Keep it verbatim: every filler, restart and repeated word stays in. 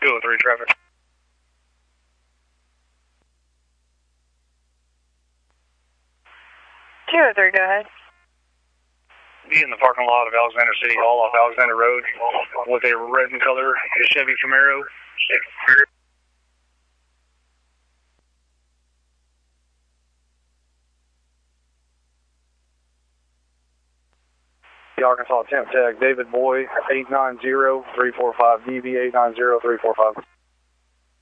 two oh three traffic. two oh three, go ahead. Be in the parking lot of Alexander City Hall off Alexander Road with a red in color Chevy Camaro. The Arkansas temp tag, David Boy, eight nine zero three four five, D B eight nine zero three four five.